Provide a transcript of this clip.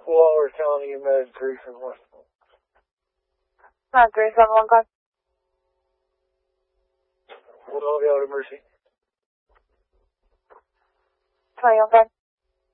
Waller County, Med 371. 371, go ahead. What all the out of Mercy? 21, go ahead.